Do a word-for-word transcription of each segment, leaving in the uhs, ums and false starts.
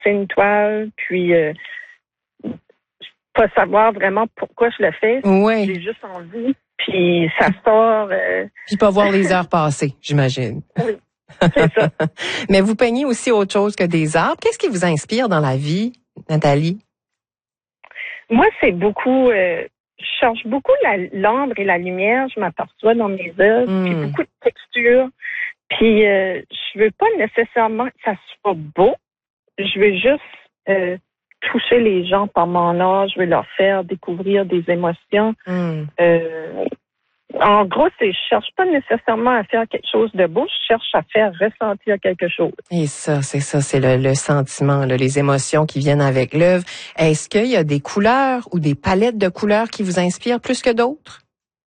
sais, une toile, puis euh, pas savoir vraiment pourquoi je le fais. Oui. J'ai juste envie, puis ça sort. Euh... Puis pas voir les heures passer, j'imagine. Oui, c'est ça. Mais vous peignez aussi autre chose que des arbres. Qu'est-ce qui vous inspire dans la vie, Nathalie? Moi, c'est beaucoup... Euh, je cherche beaucoup la, l'ombre et la lumière, je m'aperçois dans mes œuvres, Mm. puis beaucoup de textures. Puis euh, je veux pas nécessairement que ça soit beau. Je veux juste euh, toucher les gens par mon art. Je veux leur faire découvrir des émotions. Mm. Euh, en gros, c'est je cherche pas nécessairement à faire quelque chose de beau. Je cherche à faire ressentir quelque chose. Et ça, c'est ça, c'est le, le sentiment, là, les émotions qui viennent avec l'œuvre. Est-ce qu'il y a des couleurs ou des palettes de couleurs qui vous inspirent plus que d'autres?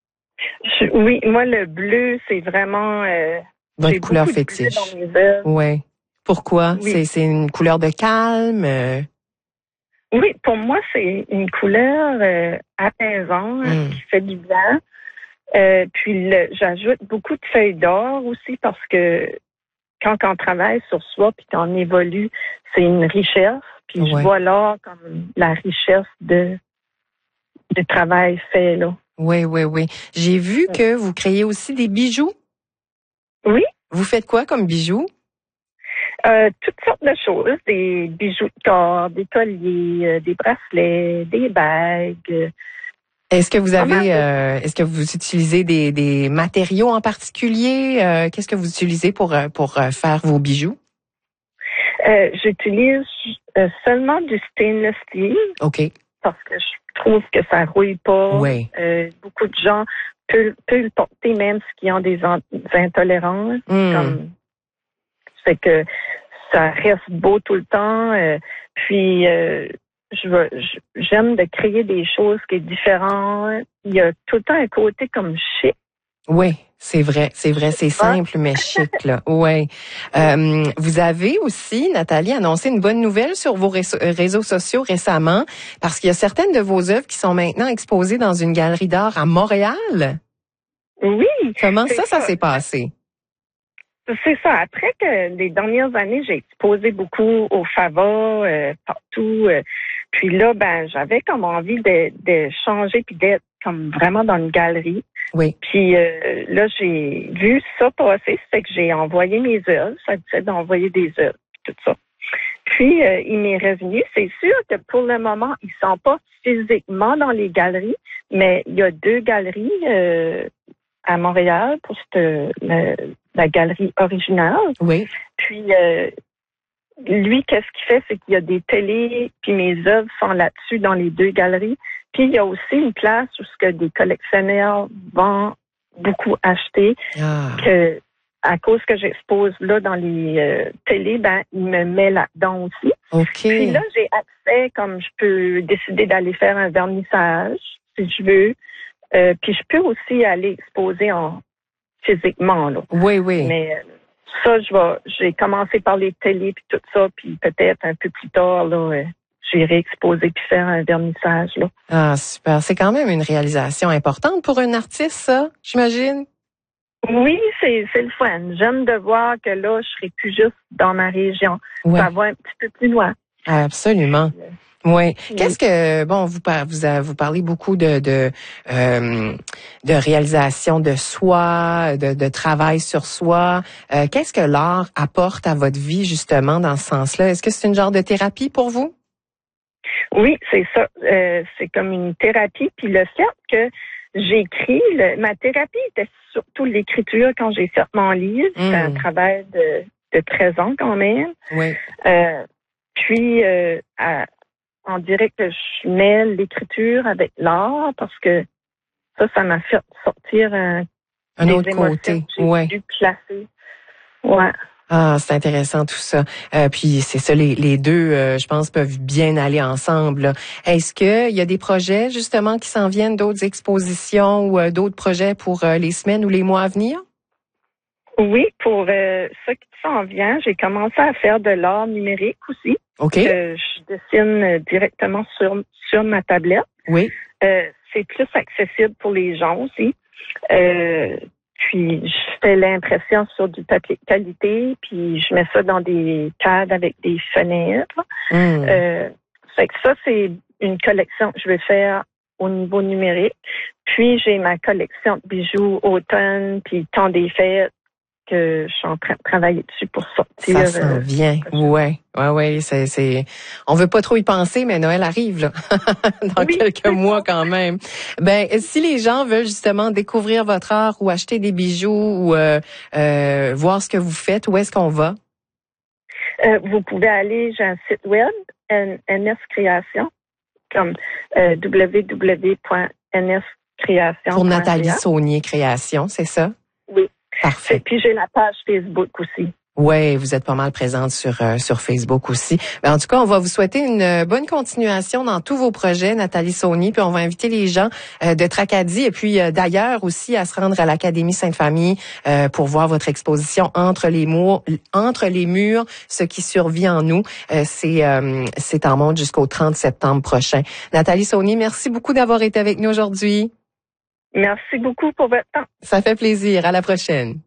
Je, oui, moi, le bleu, c'est vraiment... Euh, Votre j'ai couleur beaucoup de fétiche. bleu dans mes œuvres. Oui. Pourquoi? Oui. C'est, c'est une couleur de calme? Euh... Oui, pour moi, c'est une couleur euh, apaisante, Mm. qui fait du bien. Euh, puis le, j'ajoute beaucoup de feuilles d'or aussi parce que quand on travaille sur soi puis qu'on évolue, c'est une richesse. Puis Ouais. je vois l'art comme la richesse de du travail fait là. Oui, oui, oui. J'ai vu que vous créez aussi des bijoux. Oui, Vous faites quoi comme bijoux? euh, toutes sortes de choses, des bijoux de corps, des colliers, euh, des bracelets, des bagues. euh, Est-ce que vous pas mal avez, de- euh, est-ce que vous utilisez des, des matériaux en particulier? Euh, qu'est-ce que vous utilisez pour, euh, pour euh, faire vos bijoux? Euh, j'utilise euh, seulement du stainless steel. OK. Parce que je trouve que ça rouille pas. Oui. Euh, beaucoup de gens peuvent, peuvent le porter même s'ils ont des, an- des intolérances. Mm. Comme c'est que ça reste beau tout le temps. Euh, puis euh, je veux, je- j'aime de créer des choses qui sont différentes. Il y a tout le temps un côté comme chic. Oui, c'est vrai, c'est vrai, c'est simple mais chic là. Ouais. Euh, vous avez aussi, Nathalie, annoncé une bonne nouvelle sur vos réseaux, réseaux sociaux récemment parce qu'il y a certaines de vos œuvres qui sont maintenant exposées dans une galerie d'art à Montréal. Oui. Comment c'est ça, ça s'est passé? C'est ça. Après que les dernières années, j'ai exposé beaucoup au Fava, euh, partout. Euh, puis là, ben, j'avais comme envie de, de changer puis d'être comme vraiment dans une galerie. Oui. Puis euh, là, j'ai vu ça passer, c'est que j'ai envoyé mes œuvres. Ça disait d'envoyer des œuvres, tout ça. Puis euh, il m'est revenu. C'est sûr que pour le moment, ils sont pas physiquement dans les galeries, mais il y a deux galeries euh, à Montréal pour cette, la, la galerie originale. Oui. Puis euh, lui, qu'est-ce qu'il fait, c'est qu'il y a des télés, puis mes œuvres sont là-dessus dans les deux galeries. Puis il y a aussi une place où ce que des collectionneurs vont beaucoup acheter, Ah. que à cause que j'expose là dans les euh, télés, ben il me met là-dedans aussi. OK. Puis là, j'ai accès, comme je peux décider d'aller faire un vernissage si je veux. Euh, puis je peux aussi aller exposer en physiquement là. Oui, oui. Mais euh, ça, je vais, j'ai commencé par les télés puis tout ça, puis peut-être un peu plus tard là, euh, j'irai exposer puis faire un vernissage là. Ah, super. C'est quand même une réalisation importante pour un artiste, ça, j'imagine. Oui, c'est c'est le fun. J'aime de voir que là, je serai plus juste dans ma région. Ouais. Ça va un petit peu plus loin. Absolument. Oui. Oui. Qu'est-ce que bon vous par, vous a- vous parlez beaucoup de de euh, de réalisation de soi, de, de travail sur soi. Euh, qu'est-ce que l'art apporte à votre vie justement dans ce sens-là? Est-ce que c'est une genre de thérapie pour vous? Oui, c'est ça. Euh, c'est comme une thérapie. Puis le fait que j'écris, le- ma thérapie était surtout l'écriture quand j'ai fait mon livre. Mm. C'est un travail de, de treize ans quand même. Oui. Euh, puis, euh, à- on dirait que je mets l'écriture avec l'art parce que ça, ça m'a fait sortir un, Un des autre émotions côté. que j'ai Ouais. dû placer. Ouais. Ah, c'est intéressant tout ça. Euh, puis c'est ça, les, les deux, euh, je pense, peuvent bien aller ensemble, là. Est-ce qu'il y a des projets justement qui s'en viennent, d'autres expositions ou euh, d'autres projets pour euh, les semaines ou les mois à venir? Oui, pour euh, ça qui s'en vient, j'ai commencé à faire de l'art numérique aussi. OK. Que je dessine directement sur, sur ma tablette. Oui. Euh, c'est plus accessible pour les gens aussi. Euh, Puis je fais l'impression sur du papier de qualité, puis je mets ça dans des cadres avec des fenêtres. Mm. Euh, fait que ça, c'est une collection que je vais faire au niveau numérique. Puis j'ai ma collection de bijoux automne, puis temps des fêtes, que je suis en train de travailler dessus pour sortir. Ça s'en vient, ouais, ouais, ouais. C'est, c'est, on veut pas trop y penser, mais Noël arrive là, dans oui. quelques mois quand même. Ben, si les gens veulent justement découvrir votre art ou acheter des bijoux ou euh, euh, voir ce que vous faites, où est-ce qu'on va? Euh, vous pouvez aller, j'ai un site web, N S Création, comme euh, w w w point n s création point c a. Pour Nathalie Saunier Création, c'est ça? Oui. Parfait. Et puis j'ai la page Facebook aussi. Oui, vous êtes pas mal présente sur euh, sur Facebook aussi. Ben, en tout cas, on va vous souhaiter une bonne continuation dans tous vos projets, Nathalie Saunier, puis on va inviter les gens euh, de Tracadie et puis euh, d'ailleurs aussi à se rendre à l'Académie Sainte-Famille euh, pour voir votre exposition Entre les murs, entre les murs, ce qui survit en nous. Euh, c'est euh, c'est en monte jusqu'au trente septembre prochain. Nathalie Saunier, merci beaucoup d'avoir été avec nous aujourd'hui. Merci beaucoup pour votre temps. Ça fait plaisir. À la prochaine.